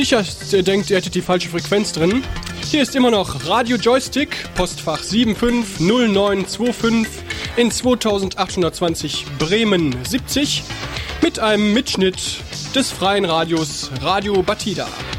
nicht, dass ihr denkt, ihr hättet die falsche Frequenz drin. Hier ist immer noch Radio Joystick, Postfach 750925 in 2820 Bremen 70 mit einem Mitschnitt des freien Radios Radio Batida.